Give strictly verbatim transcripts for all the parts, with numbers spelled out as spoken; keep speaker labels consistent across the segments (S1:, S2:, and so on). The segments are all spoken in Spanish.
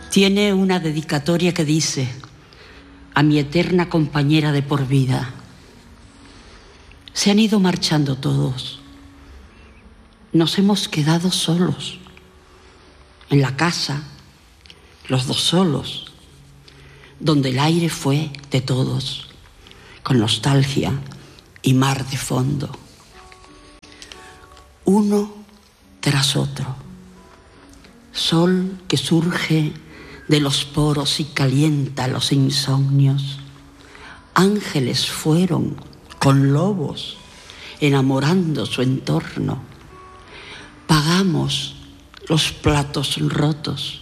S1: Tiene una dedicatoria que dice: a mi eterna compañera de por vida. Se han ido marchando todos. Nos hemos quedado solos. En la casa, los dos solos, donde el aire fue de todos, con nostalgia y mar de fondo. Uno tras otro. Sol que surge de los poros y calienta los insomnios. Ángeles fueron con lobos enamorando su entorno. Pagamos los platos rotos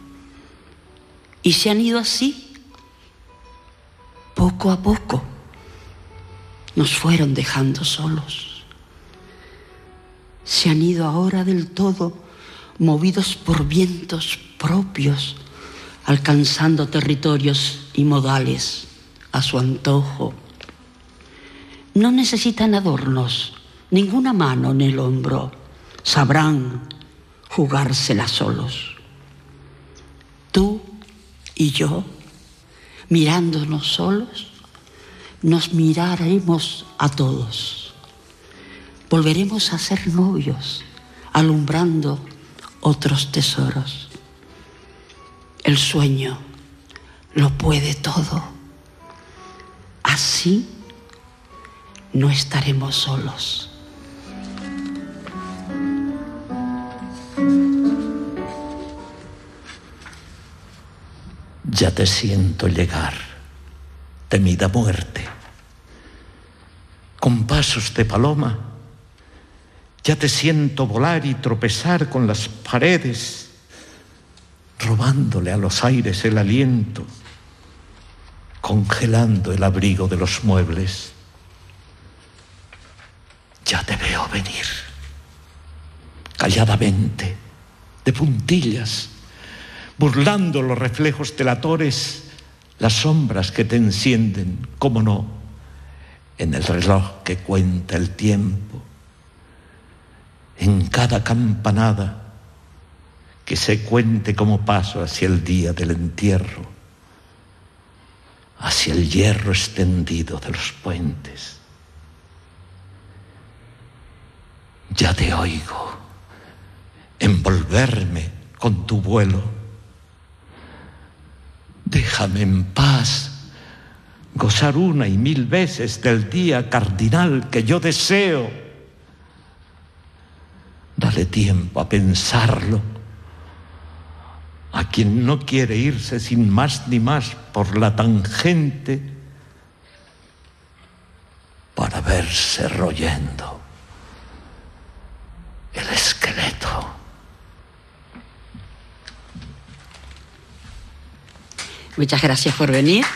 S1: y se han ido así, poco a poco. Nos fueron dejando solos. Se han ido ahora del todo, movidos por vientos propios, alcanzando territorios y modales a su antojo. No necesitan adornos, ninguna mano en el hombro. Sabrán jugársela solos. Tú y yo, mirándonos solos, nos miraremos a todos. Volveremos a ser novios, alumbrando otros tesoros. El sueño lo puede todo. Así no estaremos solos.
S2: Ya te siento llegar, temida muerte. Con pasos de paloma, ya te siento volar y tropezar con las paredes, robándole a los aires el aliento, congelando el abrigo de los muebles. Ya te veo venir, calladamente, de puntillas, burlando los reflejos delatores, las sombras que te encienden, cómo no, en el reloj que cuenta el tiempo, en cada campanada que se cuente como paso hacia el día del entierro, hacia el hierro extendido de los puentes. Ya te oigo envolverme con tu vuelo. Déjame en paz gozar una y mil veces del día cardinal que yo deseo. Dale tiempo a pensarlo. A quien no quiere irse sin más ni más por la tangente para verse royendo el esqueleto.
S1: Muchas gracias por venir.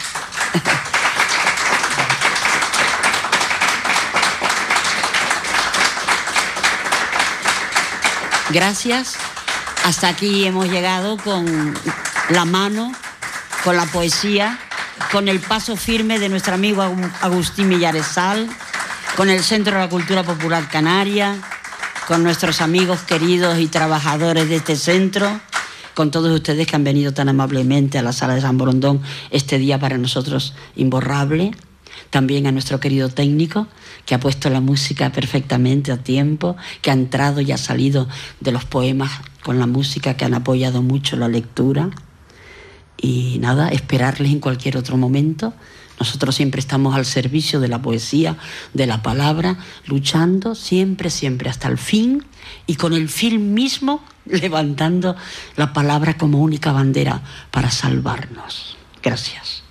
S1: Gracias. Hasta aquí hemos llegado con la mano, con la poesía, con el paso firme de nuestro amigo Agustín Millaresal, con el Centro de la Cultura Popular Canaria, con nuestros amigos queridos y trabajadores de este centro, con todos ustedes que han venido tan amablemente a la Sala de San Borondón este día para nosotros imborrable. También a nuestro querido técnico, que ha puesto la música perfectamente a tiempo, que ha entrado y ha salido de los poemas con la música, que han apoyado mucho la lectura. Y nada, esperarles en cualquier otro momento. Nosotros siempre estamos al servicio de la poesía, de la palabra, luchando siempre, siempre hasta el fin, y con el fin mismo levantando la palabra como única bandera para salvarnos. Gracias.